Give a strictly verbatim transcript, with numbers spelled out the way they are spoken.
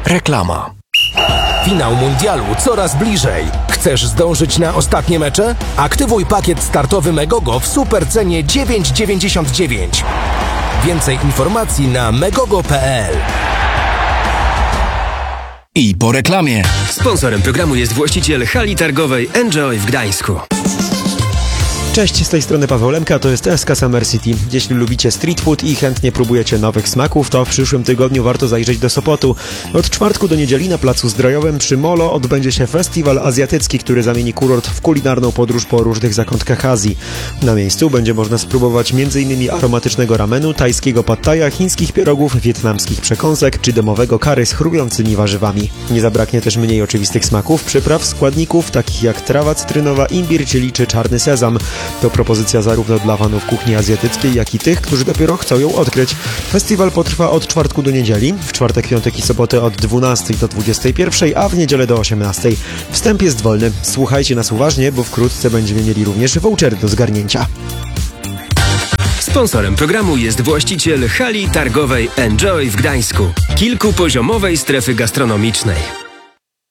Reklama. Finał mundialu coraz bliżej. Chcesz zdążyć na ostatnie mecze? Aktywuj pakiet startowy Megogo w supercenie dziewięć dziewięćdziesiąt dziewięć. Więcej informacji na megogo kropka pe el. I po reklamie. Sponsorem programu jest właściciel hali targowej Enjoy w Gdańsku. Cześć, z tej strony Paweł Lemka, to jest S K Summer City. Jeśli lubicie street food i chętnie próbujecie nowych smaków, to w przyszłym tygodniu warto zajrzeć do Sopotu. Od czwartku do niedzieli na Placu Zdrojowym przy Molo odbędzie się festiwal azjatycki, który zamieni kurort w kulinarną podróż po różnych zakątkach Azji. Na miejscu będzie można spróbować m.in. aromatycznego ramenu, tajskiego pad thaja, chińskich pierogów, wietnamskich przekąsek czy domowego curry z chrupiącymi warzywami. Nie zabraknie też mniej oczywistych smaków, przypraw, składników takich jak trawa cytrynowa, imbir, chili czy czarny sezam. To propozycja zarówno dla fanów kuchni azjatyckiej, jak i tych, którzy dopiero chcą ją odkryć. Festiwal potrwa od czwartku do niedzieli, w czwartek, piątek i sobotę od dwunastej do dwudziestej pierwszej, a w niedzielę do osiemnastej. Wstęp jest wolny. Słuchajcie nas uważnie, bo wkrótce będziemy mieli również vouchery do zgarnięcia. Sponsorem programu jest właściciel hali targowej Enjoy w Gdańsku, kilkupoziomowej strefy gastronomicznej.